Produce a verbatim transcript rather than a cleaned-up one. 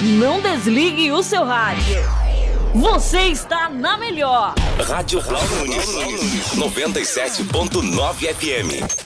não desligue o seu rádio. Você está na melhor. Rádio Cloud Nunes, noventa e sete ponto nove F M.